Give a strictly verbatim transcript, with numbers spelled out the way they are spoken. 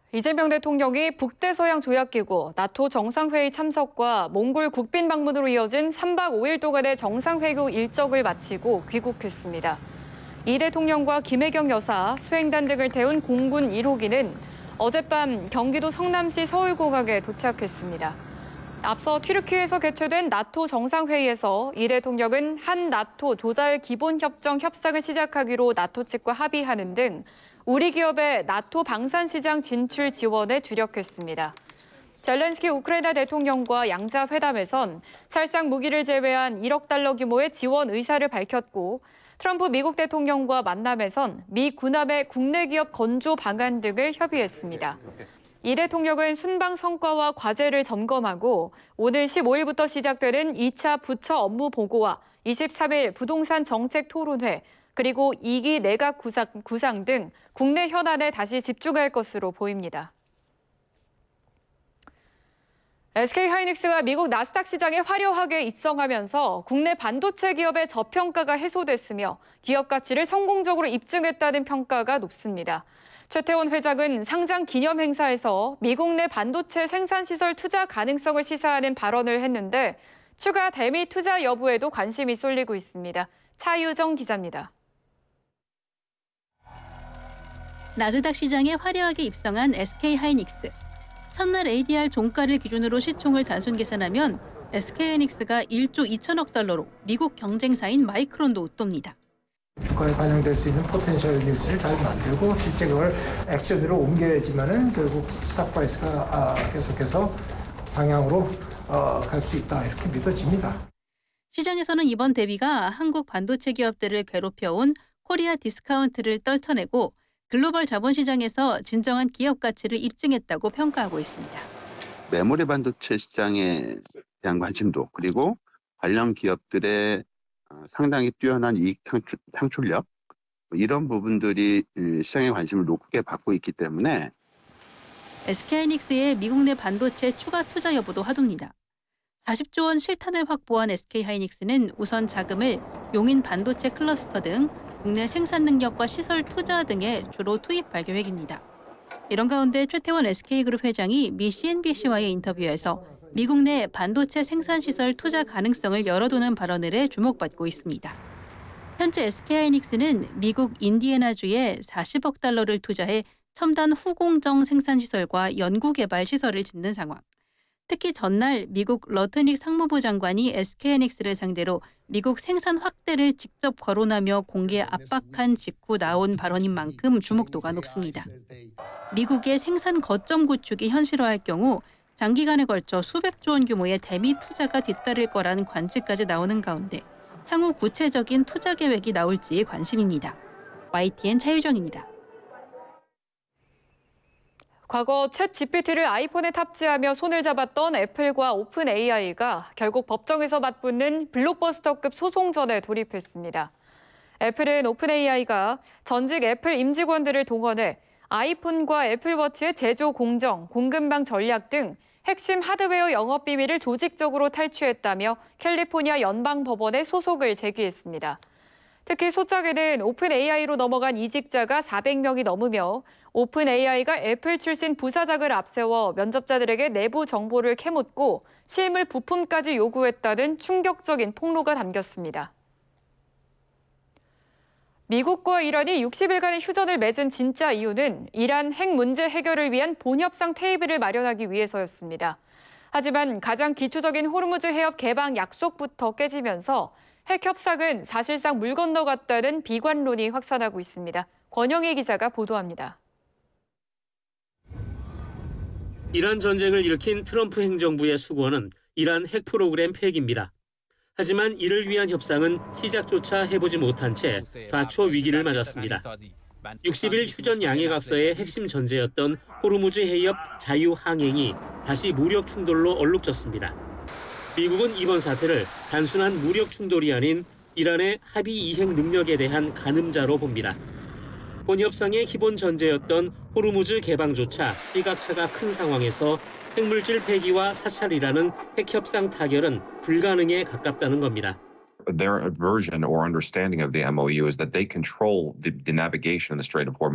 이재명 대통령이 북대서양 조약기구 나토 정상회의 참석과 몽골 국빈 방문으로 이어진 삼 박 오 일 동안의 정상회교 일정을 마치고 귀국했습니다. 이 대통령과 김혜경 여사, 수행단 등을 태운 공군 일 호기는 어젯밤 경기도 성남시 서울공항에 도착했습니다. 앞서 튀르키예에서 개최된 나토 정상회의에서 이 대통령은 한 나토 조달 기본협정 협상을 시작하기로 나토 측과 합의하는 등 우리 기업의 나토 방산시장 진출 지원에 주력했습니다. 젤렌스키 우크라이나 대통령과 양자 회담에선 살상 무기를 제외한 일억 달러 규모의 지원 의사를 밝혔고 트럼프 미국 대통령과 만남에선 미 군함의 국내 기업 건조 방안 등을 협의했습니다. 이 대통령은 순방 성과와 과제를 점검하고 오늘 십오 일부터 시작되는 이 차 부처 업무 보고와 이십삼 일 부동산 정책 토론회, 그리고 이 기 내각 구상, 구상 등 국내 현안에 다시 집중할 것으로 보입니다. 에스케이하이닉스가 미국 나스닥 시장에 화려하게 입성하면서 국내 반도체 기업의 저평가가 해소됐으며 기업 가치를 성공적으로 입증했다는 평가가 높습니다. 최태원 회장은 상장 기념 행사에서 미국 내 반도체 생산시설 투자 가능성을 시사하는 발언을 했는데 추가 대미 투자 여부에도 관심이 쏠리고 있습니다. 차유정 기자입니다. 나스닥 시장에 화려하게 입성한 에스케이하이닉스. 첫날 에이디알 종가를 기준으로 시총을 단순 계산하면 에스케이하이닉스가 일조 이천억 달러로 미국 경쟁사인 마이크론도 웃돕니다. 주가에 반영될 수 있는 포텐셜 뉴스를 잘 만들고 실제 그걸 액션으로 옮겨야지만은 결국 스탁 프라이스가 아, 계속해서 상향으로 어, 갈 수 있다 이렇게 믿어집니다. 시장에서는 이번 대비가 한국 반도체 기업들을 괴롭혀온 코리아 디스카운트를 떨쳐내고 글로벌 자본시장에서 진정한 기업 가치를 입증했다고 평가하고 있습니다. 메모리 반도체 시장에 대한 관심도 그리고 관련 기업들의 상당히 뛰어난 이익 창출력 이런 부분들이 시장의 관심을 높게 받고 있기 때문에 에스케이하이닉스의 미국 내 반도체 추가 투자 여부도 화두입니다. 사십조 원 실탄을 확보한 에스케이하이닉스는 우선 자금을 용인 반도체 클러스터 등 국내 생산 능력과 시설 투자 등에 주로 투입할 계획입니다. 이런 가운데 최태원 에스케이그룹 회장이 미 씨엔비씨와의 인터뷰에서 미국 내 반도체 생산시설 투자 가능성을 열어두는 발언을 해 주목받고 있습니다. 현재 에스케이하이닉스는 미국 인디애나주에 사십억 달러를 투자해 첨단 후공정 생산시설과 연구개발 시설을 짓는 상황. 특히 전날 미국 러트닉 상무부 장관이 에스케이하이닉스를 상대로 미국 생산 확대를 직접 거론하며 공개 압박한 직후 나온 발언인 만큼 주목도가 높습니다. 미국의 생산 거점 구축이 현실화할 경우 장기간에 걸쳐 수백조 원 규모의 대미 투자가 뒤따를 거라는 관측까지 나오는 가운데 향후 구체적인 투자 계획이 나올지 관심입니다. 와이티엔 차유정입니다. 과거 챗 지피티를 아이폰에 탑재하며 손을 잡았던 애플과 오픈 에이아이가 결국 법정에서 맞붙는 블록버스터급 소송전에 돌입했습니다. 애플은 오픈 에이아이가 전직 애플 임직원들을 동원해 아이폰과 애플워치의 제조 공정, 공급망 전략 등 핵심 하드웨어 영업 비밀을 조직적으로 탈취했다며 캘리포니아 연방법원에 소송을 제기했습니다. 특히 소장에는 오픈 에이아이로 넘어간 이직자가 사백 명이 넘으며 오픈 에이아이가 애플 출신 부사장을 앞세워 면접자들에게 내부 정보를 캐묻고 실물 부품까지 요구했다는 충격적인 폭로가 담겼습니다. 미국과 이란이 육십 일간의 휴전을 맺은 진짜 이유는 이란 핵 문제 해결을 위한 본협상 테이블을 마련하기 위해서였습니다. 하지만 가장 기초적인 호르무즈 해협 개방 약속부터 깨지면서 핵 협상은 사실상 물 건너갔다는 비관론이 확산하고 있습니다. 권영희 기자가 보도합니다. 이란 전쟁을 일으킨 트럼프 행정부의 수고는 이란 핵 프로그램 폐기입니다. 하지만 이를 위한 협상은 시작조차 해보지 못한 채 좌초 위기를 맞았습니다. 육십 일 휴전 양해각서의 핵심 전제였던 호르무즈 해협 자유항행이 다시 무력 충돌로 얼룩졌습니다. 미국은 이번 사태를 단순한 무력 충돌이 아닌 이란의 합의 이행 능력에 대한 가늠자로 봅니다. 본협상의 기본 전제였던 호르무즈 개방조차 시각차가 큰 상황에서 핵물질 폐기와 사찰이라는 핵협상 타결은 불가능에 가깝다는 겁니다. Their version or understanding of the M O U is that they control the, the navigation in the Strait of Hormuz.